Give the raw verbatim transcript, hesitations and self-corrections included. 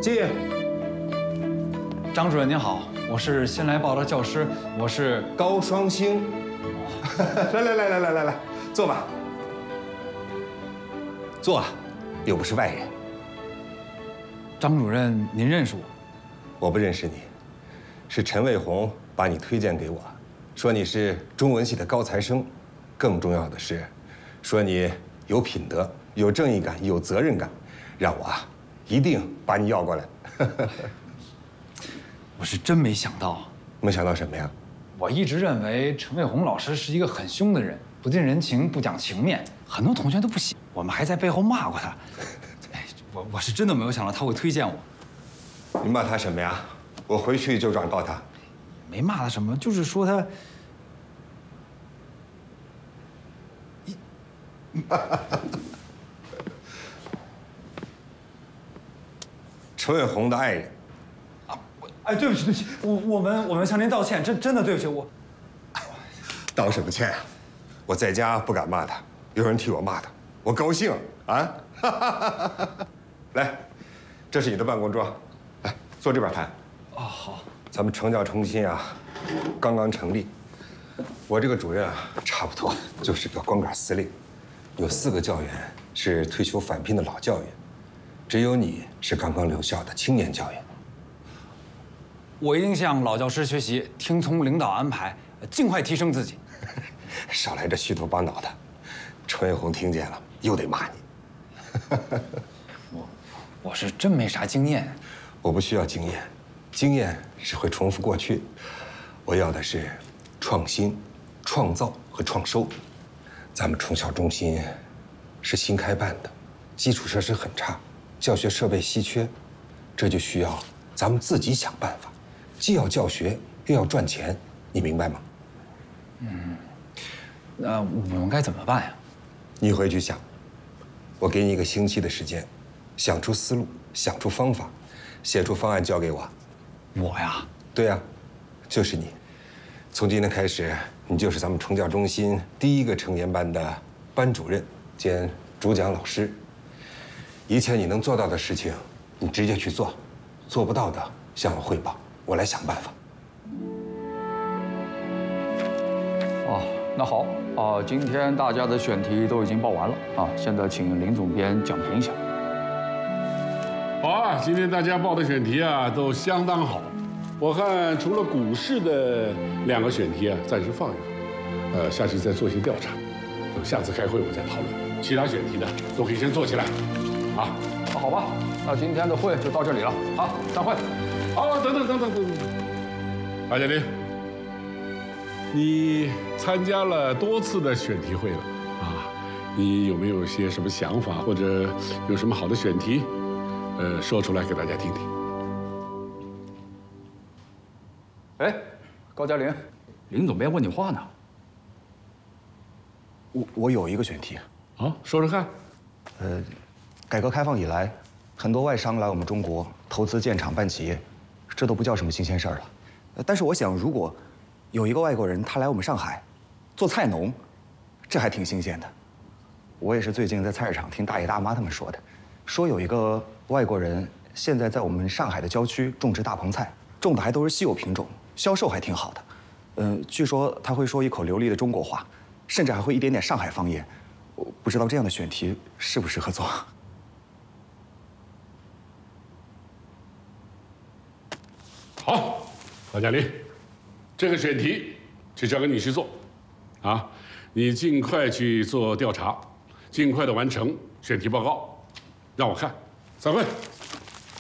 进。 张主任您好，我是新来报的教师，我是高双星。来来来来来来来，坐吧。坐，又不是外人。 张主任，您认识我？ 我不认识你，是陈卫红把你推荐给我，说你是中文系的高材生，更重要的是，说你有品德、有正义感、有责任感，让我啊一定把你要过来。 我是真没想到。 没想到什么呀？ 我一直认为陈卫红老师是一个很凶的人，不近人情，不讲情面，很多同学都不喜，我们还在背后骂过他。哎，我我是真的没有想到他会推荐我。 你骂他什么呀？我回去就转告他。 没骂他什么，就是说他。 陈卫红的爱人。 啊，哎，对不起，对不起，我我们我们向您道歉，真真的对不起我。 道什么歉啊？我在家不敢骂他，有人替我骂他，我高兴啊！来，这是你的办公桌，来坐这边谈。 哦，好。 咱们成教中心啊，刚刚成立，我这个主任啊，差不多就是个光杆司令，有四个教员是退休返聘的老教员，只有你是刚刚留校的青年教员。 我一定向老教师学习，听从领导安排，尽快提升自己。 少来这虚头巴脑的，陈卫红听见了又得骂你。 我我是真没啥经验。 我不需要经验，经验是会重复过去的。我要的是创新、创造和创收。咱们重教中心是新开办的，基础设施很差，教学设备稀缺，这就需要咱们自己想办法，既要教学又要赚钱，你明白吗？ 嗯，那我们该怎么办呀？ 你回去想，我给你一个星期的时间，想出思路，想出方法，写出方案交给我。 我呀？ 对呀，就是你。从今天开始，你就是咱们重教中心第一个成年班的班主任兼主讲老师。一切你能做到的事情，你直接去做；做不到的，向我汇报，我来想办法。 哦，那好啊，今天大家的选题都已经报完了啊，现在请林总编讲评一下。 好啊，今天大家报的选题啊都相当好，我看除了股市的两个选题啊，暂时放一放，呃，下去再做些调查，等下次开会我再讨论。其他选题的都可以先做起来，啊， 那好吧，那今天的会就到这里了，好，散会。 哦，等等等等等等，白嘉林，你参加了多次的选题会了啊，你有没有些什么想法，或者有什么好的选题？呃，说出来给大家听听。 哎，高嘉林，林总编问你话呢。 我我有一个选题。 好，说说看。 呃，改革开放以来，很多外商来我们中国投资建厂办企业，这都不叫什么新鲜事儿了。呃但是我想，如果有一个外国人他来我们上海做菜农，这还挺新鲜的。我也是最近在菜市场听大爷大妈他们说的，说有一个外国人现在在我们上海的郊区种植大棚菜，种的还都是稀有品种，销售还挺好的。嗯，据说他会说一口流利的中国话，甚至还会一点点上海方言。我不知道这样的选题适不适合做。 好，高嘉林，这个选题就交给你去做，啊，你尽快去做调查，尽快的完成选题报告，让我看。散会。